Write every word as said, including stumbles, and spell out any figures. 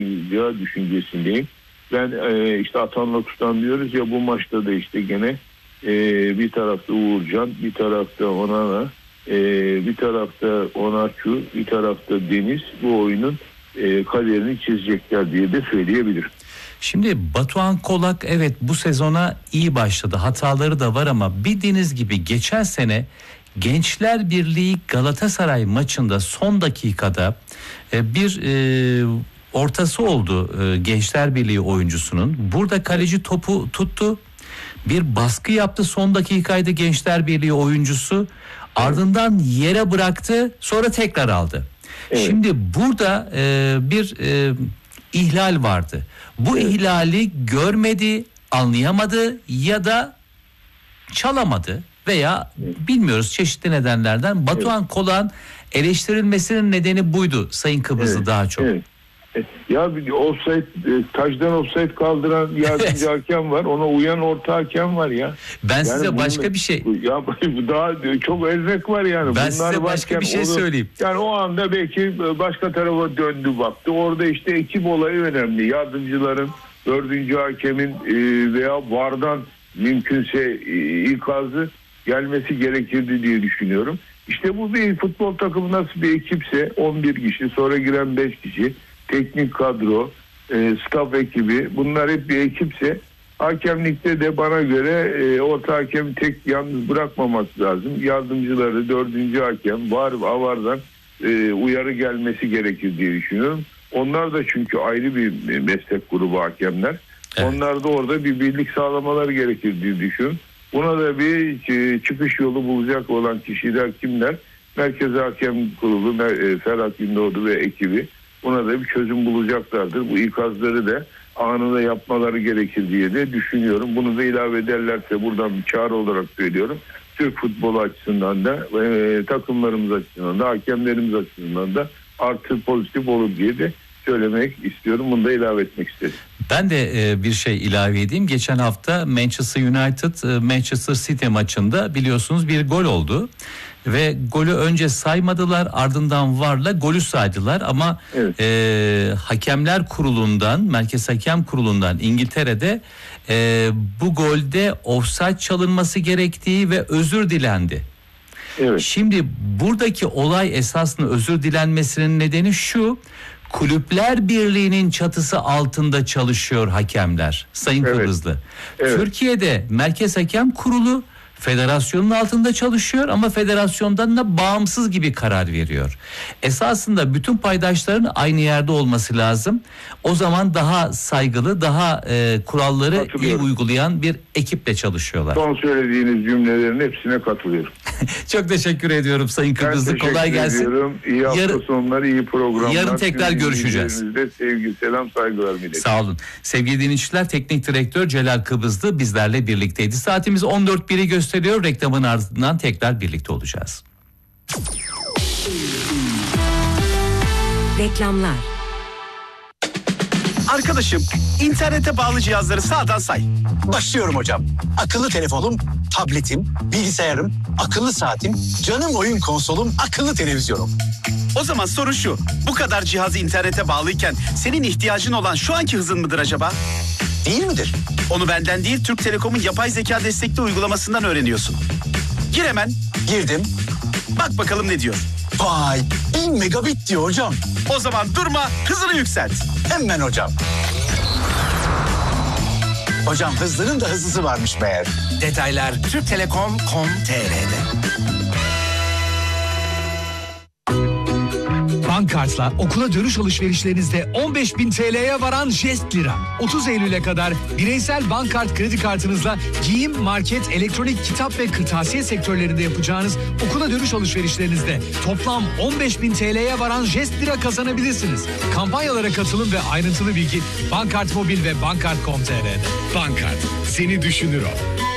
ya düşüncesindeyim. Ben e, işte atanla tutan diyoruz ya, bu maçta da işte gene e, bir tarafta Uğurcan, bir tarafta Onana, e, bir tarafta Onaçu, bir tarafta Deniz bu oyunun e, kariyerini çizecekler diye de söyleyebilirim. Şimdi Batuhan Kolak evet bu sezona iyi başladı. Hataları da var ama bildiğiniz gibi geçen sene Gençler Birliği Galatasaray maçında son dakikada e, bir e, ortası oldu e, Gençler Birliği oyuncusunun. Burada kaleci topu tuttu. Bir baskı yaptı son dakikaydı Gençler Birliği oyuncusu. Ardından yere bıraktı, sonra tekrar aldı. Evet. Şimdi burada e, bir e, ihlal vardı. Bu evet. ihlali görmedi, anlayamadı ya da çalamadı veya bilmiyoruz çeşitli nedenlerden. Batuhan evet. Kolak'ın eleştirilmesinin nedeni buydu Sayın Kıbrıslı evet. daha çok. Evet. Ya bir offside, taçtan offside kaldıran yardımcı hakem var. Ona uyan orta hakem var ya. Ben yani size başka bunun, bir şey. Ya daha çok erzek var yani. Ben Bunlar size başka bir şey onu, söyleyeyim. Yani o anda belki başka tarafa döndü baktı. Orada işte ekip olayı önemli. Yardımcıların, dördüncü hakemin veya vardan mümkünse ikazı gelmesi gerekirdi diye düşünüyorum. İşte bu bir futbol takımı nasıl bir ekipse on bir kişi, sonra giren beş kişi, teknik kadro, e, staff ekibi, bunlar hep bir ekipse hakemlikte de bana göre e, orta hakemi tek yalnız bırakmamak lazım. Yardımcıları, dördüncü hakem, var avardan e, uyarı gelmesi gerekir diye düşünüyorum. Onlar da çünkü ayrı bir meslek grubu hakemler. Evet. Onlar da orada bir birlik sağlamaları gerekir diye düşünüyorum. Buna da bir çıkış yolu bulacak olan kişiler kimler? Merkez Hakem Kurulu, Ferhat Gündoğdu ve ekibi buna da bir çözüm bulacaklardır. Bu ikazları da anında yapmaları gerekir diye de düşünüyorum. Bunu da ilave ederlerse buradan bir çağrı olarak söylüyorum. Türk futbolu açısından da, e, takımlarımız açısından da, hakemlerimiz açısından da artı pozitif olur diye de söylemek istiyorum. Bunu da ilave etmek istedim. Ben de e, bir şey ilave edeyim. Geçen hafta Manchester United e, Manchester City maçında biliyorsunuz bir gol oldu. Ve golü önce saymadılar, ardından varla golü saydılar ama evet. e, Hakemler Kurulu'ndan, Merkez Hakem Kurulu'ndan İngiltere'de e, bu golde offside çalınması gerektiği ve özür dilendi. Evet. Şimdi buradaki olay esasında özür dilenmesinin nedeni şu: Kulüpler Birliği'nin çatısı altında çalışıyor hakemler Sayın evet. Kıbrıslı. Evet. Türkiye'de Merkez Hakem Kurulu federasyonun altında çalışıyor ama federasyondan da bağımsız gibi karar veriyor. Esasında bütün paydaşların aynı yerde olması lazım. O zaman daha saygılı, daha e, kuralları iyi uygulayan bir ekiple çalışıyorlar. Son söylediğiniz cümlelerin hepsine katılıyorum. Çok teşekkür ediyorum Sayın Kıbrıslı. Kolay gelsin. Ediyorum. İyi hafta Yarın, sonları, iyi programlar. Yarın tekrar görüşeceğiz. Sevgi, selam, saygılar millet. Sağ olun. Sevgili dinleyiciler, Teknik Direktör Celal Kıbrıslı bizlerle birlikteydi. Saatimiz on dört biri gösteriyor. Reklamın ardından tekrar birlikte olacağız. Reklamlar. Arkadaşım, internete bağlı cihazları sağdan say. Başlıyorum hocam. Akıllı telefonum, tabletim, bilgisayarım, akıllı saatim, canım oyun konsolum, akıllı televizyonum. O zaman soru şu: bu kadar cihazı internete bağlıyken senin ihtiyacın olan şu anki hızın mıdır acaba? Değil midir? Onu benden değil, Türk Telekom'un yapay zeka destekli uygulamasından öğreniyorsun. Gir hemen. Girdim. Bak bakalım ne diyor. Vay, bin megabit diyor hocam. O zaman durma, hızını yükselt. Hemen hocam. Hocam hızlının da hızlısı varmış meğer. Detaylar türk telekom nokta com nokta tr'de. Bankart'la okula dönüş alışverişlerinizde on beş bin T L'ye varan jest lira. otuz Eylül'e kadar bireysel Bankart kredi kartınızla giyim, market, elektronik, kitap ve kırtasiye sektörlerinde yapacağınız okula dönüş alışverişlerinizde toplam on beş bin T L'ye varan jest lira kazanabilirsiniz. Kampanyalara katılın ve ayrıntılı bilgi Bankart Mobil ve bankart nokta com nokta tr'de. Bankart, seni düşünür o.